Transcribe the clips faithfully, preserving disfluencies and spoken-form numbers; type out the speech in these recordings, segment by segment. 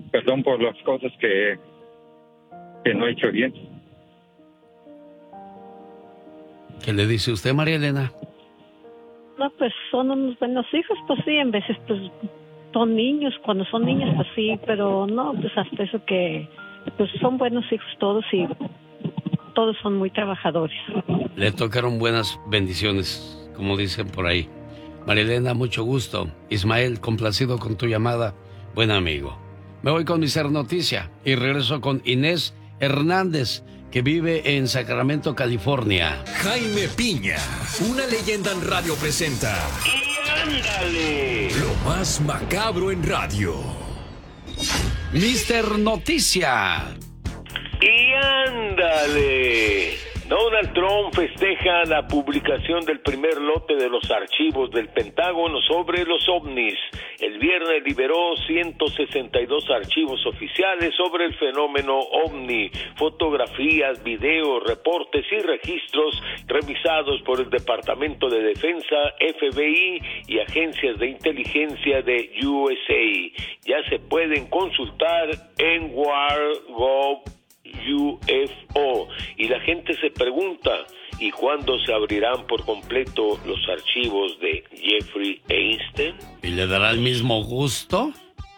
perdón por las cosas que, que no he hecho bien. ¿Qué le dice usted, María Elena? No, pues son unos buenos hijos, pues sí, en veces pues son niños, cuando son niños pues sí, pero no, pues hasta eso que pues son buenos hijos todos y todos son muy trabajadores. Le tocaron buenas bendiciones, como dicen por ahí. María Elena, mucho gusto. Ismael, complacido con tu llamada, buen amigo. Me voy con mi Ser Noticia y regreso con Inés Hernández, que vive en Sacramento, California. Jaime Piña, una leyenda en radio presenta. ¡Y ándale! Lo más macabro en radio. Mister Noticia. ¡Y ándale! Donald Trump festeja la publicación del primer lote de los archivos del Pentágono sobre los ovnis. El viernes liberó ciento sesenta y dos archivos oficiales sobre el fenómeno ovni, fotografías, videos, reportes y registros revisados por el Departamento de Defensa, F B I y agencias de inteligencia de U S A. Ya se pueden consultar en war punto gov punto U F O y la gente se pregunta, ¿y cuándo se abrirán por completo los archivos de Jeffrey Epstein? ¿Y le dará el mismo gusto?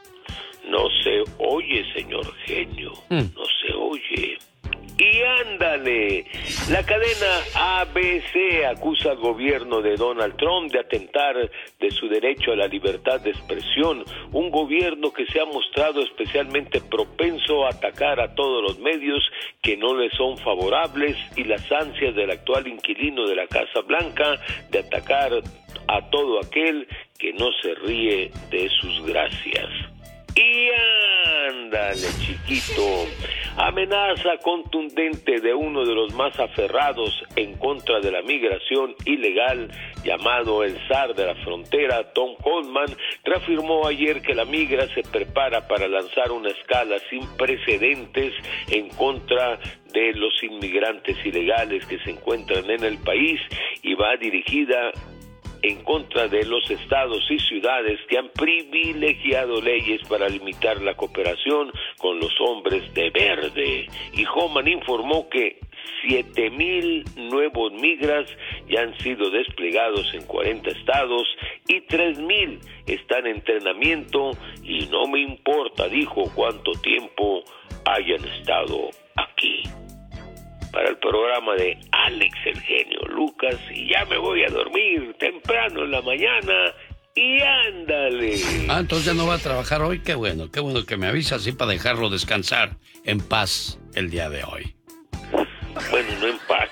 No se oye, señor genio, mm. no se oye. Y ándale, la cadena A B C acusa al gobierno de Donald Trump de atentar de su derecho a la libertad de expresión, un gobierno que se ha mostrado especialmente propenso a atacar a todos los medios que no le son favorables y las ansias del actual inquilino de la Casa Blanca de atacar a todo aquel que no se ríe de sus gracias. Y ándale, chiquito, amenaza contundente de uno de los más aferrados en contra de la migración ilegal, llamado el zar de la frontera, Tom Holdman, reafirmó ayer que la migra se prepara para lanzar una escala sin precedentes en contra de los inmigrantes ilegales que se encuentran en el país y va dirigida en contra de los estados y ciudades que han privilegiado leyes para limitar la cooperación con los hombres de verde. Y Homan informó que siete mil nuevos migras ya han sido desplegados en cuarenta estados y tres mil están en entrenamiento y no me importa, dijo, cuánto tiempo hayan estado aquí. Para el programa de Alex el genio Lucas, y ya me voy a dormir temprano en la mañana, y ándale. Ah, entonces ya no va a trabajar hoy, qué bueno, qué bueno que me avisa así para dejarlo descansar en paz el día de hoy. Bueno, no en paz.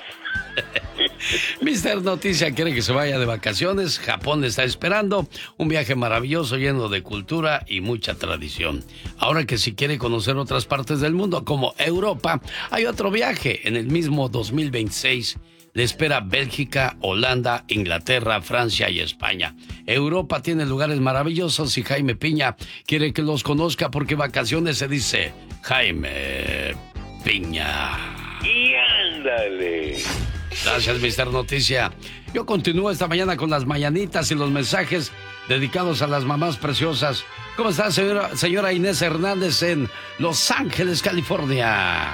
Mister Noticia quiere que se vaya de vacaciones. Japón está esperando un viaje maravilloso lleno de cultura y mucha tradición. Ahora que si quiere conocer otras partes del mundo como Europa, hay otro viaje en el mismo dos mil veintiséis. Le espera Bélgica, Holanda, Inglaterra, Francia y España. Europa tiene lugares maravillosos y Jaime Piña quiere que los conozca porque vacaciones se dice Jaime Piña. Y ándale. Gracias, Mister Noticia. Yo continúo esta mañana con las mañanitas y los mensajes dedicados a las mamás preciosas. ¿Cómo está, señora, señora Inés Hernández en Los Ángeles, California?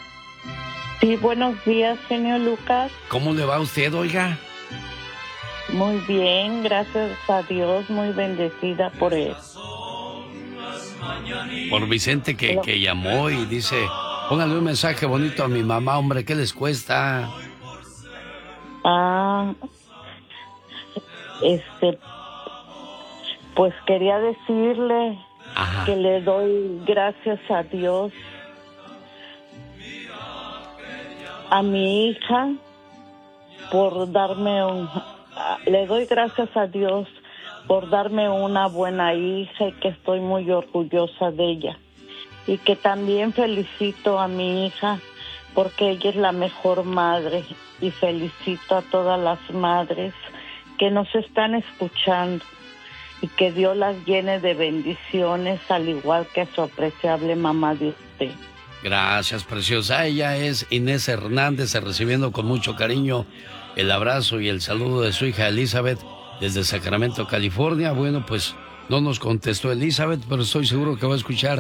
Sí, buenos días, señor Lucas. ¿Cómo le va a usted, oiga? Muy bien, gracias a Dios, muy bendecida por él. Por Vicente que, que llamó y dice, póngale un mensaje bonito a mi mamá, hombre, ¿qué les cuesta? Ah, este, pues quería decirle Ajá. que le doy gracias a Dios, a mi hija, por darme un, le doy gracias a Dios por darme una buena hija y que estoy muy orgullosa de ella. Y que también felicito a mi hija porque ella es la mejor madre, y felicito a todas las madres que nos están escuchando y que Dios las llene de bendiciones, al igual que a su apreciable mamá de usted. Gracias, preciosa. Ella es Inés Hernández, recibiendo con mucho cariño el abrazo y el saludo de su hija Elizabeth desde Sacramento, California. Bueno, pues no nos contestó Elizabeth, pero estoy seguro que va a escuchar